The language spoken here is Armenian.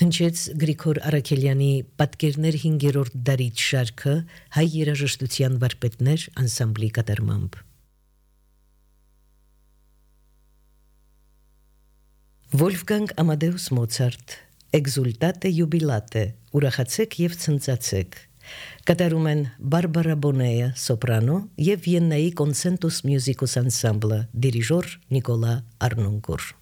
Հնչեց Գրիգոր Արաքելյանի «Պատկերներ 5-րդ դարից» շարքը հայ երաժշտության վարպետներ անսամբլի կատարմամբ։ Վոլֆգանգ Ամադեուս Մոցարտ, Էքզուլտատե յուբիլատե, ուրախացեք եւ ցնծացեք։ Կատարում են Բարբարա Բոնեյը, սոպրանո եւ Վիեննայի կոնցենտուս մյուզիկուս անսամբլը, դիրիժոր Նիկոլա Արնոնկուր։